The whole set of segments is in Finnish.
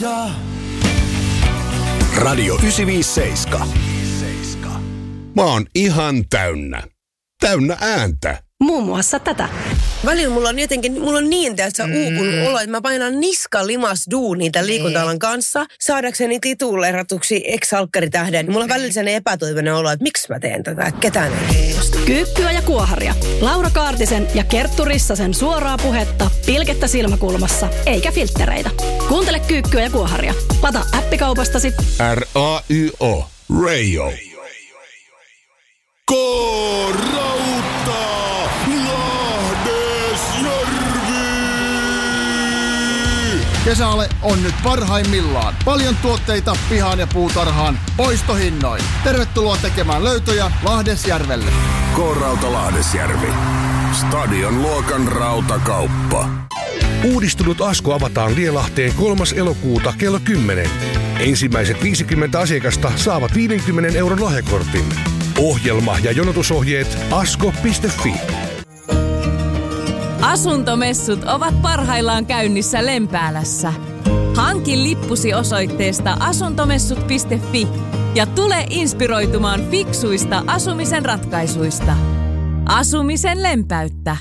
Radio 957. Mä oon ihan täynnä. Täynnä ääntä. Muun muassa tätä. Välillä mulla on niin täältä uupunut olo, että mä painan niska limas duunia tämän liikunta-alan kanssa, saadakseni tituleeratuksi ex-salkkaritähden. Mulla on välillä sellainen epätoivoinen olo, että miksi mä teen tätä, ketään ei kiinnosta. Kyykkyä ja Kuoharia. Laura Kaartisen ja Kerttu Rissasen suoraa puhetta, pilkettä silmäkulmassa, eikä filttereitä. Kuuntele Kyykkyä ja Kuoharia. Lata appikaupastasi R-A-Y-O. Radio. K-Rauta! Kesäale on nyt parhaimmillaan. Paljon tuotteita pihaan ja puutarhaan poistohinnoin. Tervetuloa tekemään löytöjä Lahdesjärvelle. K-Rauta Lahdesjärvi. Stadion luokan rautakauppa. Uudistunut Asko avataan Lielahteen 3. elokuuta kello 10. Ensimmäiset 50 asiakasta saavat 50 € lahjakortin. Ohjelma ja jonotusohjeet asko.fi. Asuntomessut ovat parhaillaan käynnissä Lempäälässä. Hanki lippusi osoitteesta asuntomessut.fi ja tule inspiroitumaan fiksuista asumisen ratkaisuista. Asumisen lempääyttä.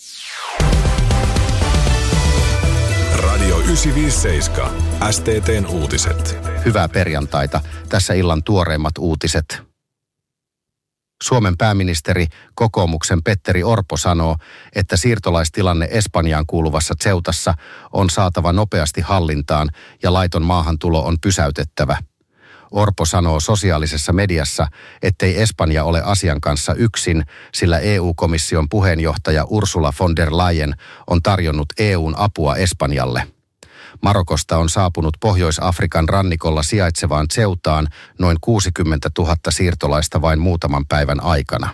Radio 957. STT:n uutiset. Hyvää perjantaita. Tässä illan tuoreimmat uutiset. Suomen pääministeri kokoomuksen Petteri Orpo sanoo, että siirtolaistilanne Espanjaan kuuluvassa Ceutassa on saatava nopeasti hallintaan ja laiton maahantulo on pysäytettävä. Orpo sanoo sosiaalisessa mediassa, ettei Espanja ole asian kanssa yksin, sillä EU-komission puheenjohtaja Ursula von der Leyen on tarjonnut EUn apua Espanjalle. Marokosta on saapunut Pohjois-Afrikan rannikolla sijaitsevaan Ceutaan noin 60 000 siirtolaista vain muutaman päivän aikana.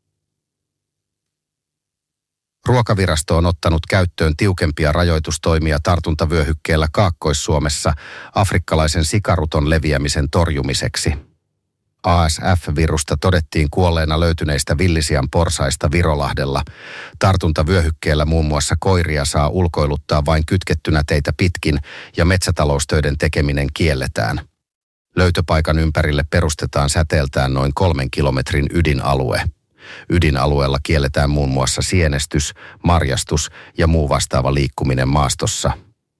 Ruokavirasto on ottanut käyttöön tiukempia rajoitustoimia tartuntavyöhykkeellä Kaakkois-Suomessa afrikkalaisen sikaruton leviämisen torjumiseksi. ASF-virusta todettiin kuolleena löytyneistä villisian porsaista Virolahdella. Tartuntavyöhykkeellä muun muassa koiria saa ulkoiluttaa vain kytkettynä teitä pitkin ja metsätaloustöiden tekeminen kielletään. Löytöpaikan ympärille perustetaan säteeltään noin 3 kilometrin ydinalue. Ydinalueella kielletään muun muassa sienestys, marjastus ja muu vastaava liikkuminen maastossa.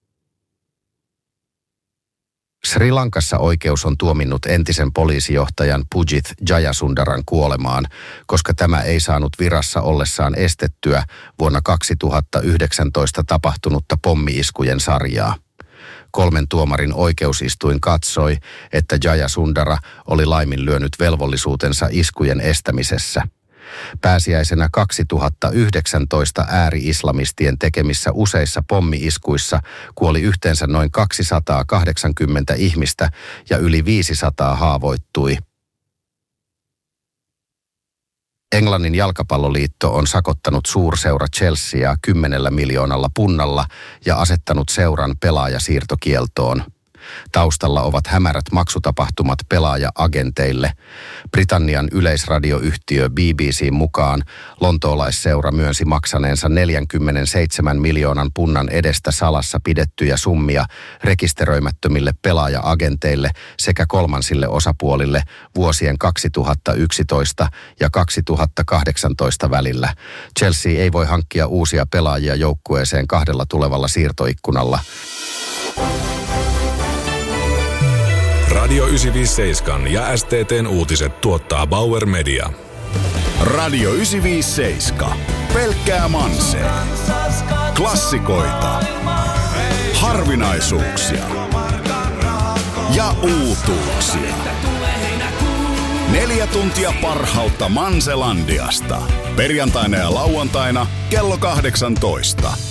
Sri Lankassa oikeus on tuominnut entisen poliisijohtajan Pujith Jayasundaran kuolemaan, koska tämä ei saanut virassa ollessaan estettyä vuonna 2019 tapahtunutta pommi-iskujen sarjaa. 3 tuomarin oikeusistuin katsoi, että Jayasundara oli laiminlyönyt velvollisuutensa iskujen estämisessä. Pääsiäisenä 2019 ääri-islamistien tekemissä useissa pommi-iskuissa kuoli yhteensä noin 280 ihmistä ja yli 500 haavoittui. Englannin jalkapalloliitto on sakottanut suurseura Chelseaa 10 miljoonalla punnalla ja asettanut seuran pelaajasiirtokieltoon. Taustalla ovat hämärät maksutapahtumat pelaaja-agenteille. Britannian yleisradioyhtiö BBC:n mukaan lontoolaisseura myönsi maksaneensa 47 miljoonan punnan edestä salassa pidettyjä summia rekisteröimättömille pelaaja-agenteille sekä kolmansille osapuolille vuosien 2011 ja 2018 välillä. Chelsea ei voi hankkia uusia pelaajia joukkueeseen 2 tulevalla siirtoikkunalla. Radio 957 ja STT:n uutiset tuottaa Bauer Media. Radio 957. Pelkkää Mansee. Klassikoita. Harvinaisuuksia. Ja uutuuksia. 4 tuntia parhautta Manselandiasta. Perjantaina ja lauantaina kello 18.